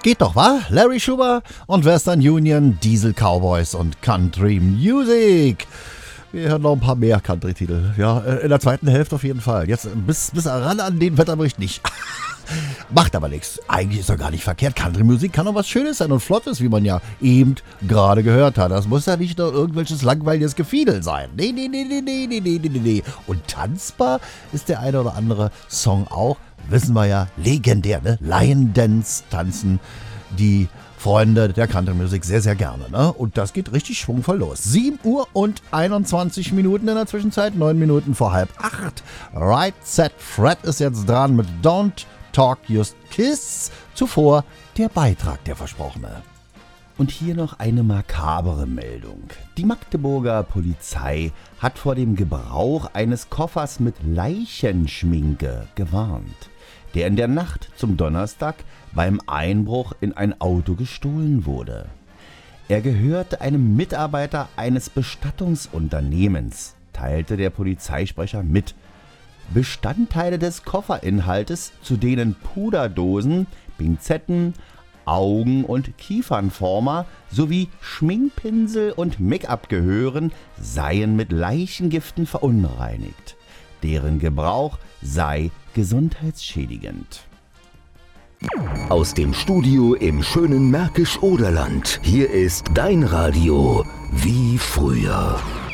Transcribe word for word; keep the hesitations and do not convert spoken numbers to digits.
Geht doch, wa? Larry Schuber und Western Union, Diesel Cowboys und Country Music. Wir hören noch ein paar mehr Country-Titel. Ja, in der zweiten Hälfte auf jeden Fall. Jetzt bis, bis ran an den Wetterbericht nicht. Macht aber nichts. Eigentlich ist doch gar nicht verkehrt. Country-Musik kann doch was Schönes sein und Flottes, wie man ja eben gerade gehört hat. Das muss ja nicht nur irgendwelches langweiliges Gefiedel sein. Nee, nee, nee, nee, nee, nee, nee, nee, nee. Und tanzbar ist der eine oder andere Song auch. Wissen wir ja, legendär, ne? Lion Dance tanzen die Freunde der Country-Musik sehr, sehr gerne, ne? Und das geht richtig schwungvoll los. sieben Uhr und einundzwanzig Minuten in der Zwischenzeit, neun Minuten vor halb acht. Right Set Fred ist jetzt dran mit Don't Talk Just Kiss. Zuvor der Beitrag, der versprochene. Und hier noch eine makabere Meldung. Die Magdeburger Polizei hat vor dem Gebrauch eines Koffers mit Leichenschminke gewarnt, der in der Nacht zum Donnerstag beim Einbruch in ein Auto gestohlen wurde. Er gehörte einem Mitarbeiter eines Bestattungsunternehmens, teilte der Polizeisprecher mit. Bestandteile des Kofferinhaltes, zu denen Puderdosen, Pinzetten, Augen- und Kiefernformer sowie Schminkpinsel und Make-up gehören, seien mit Leichengiften verunreinigt. Deren Gebrauch sei gesundheitsschädigend. Aus dem Studio im schönen Märkisch-Oderland. Hier ist dein Radio wie früher.